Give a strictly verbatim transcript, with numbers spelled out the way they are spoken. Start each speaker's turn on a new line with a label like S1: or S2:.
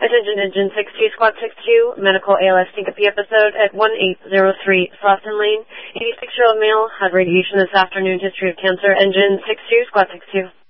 S1: Attention Engine six two, Squad six two, medical A L S syncope episode at one eight zero three Slauson Lane. eighty-six-year-old male had radiation this afternoon, history of cancer. Engine six two, Squad six two.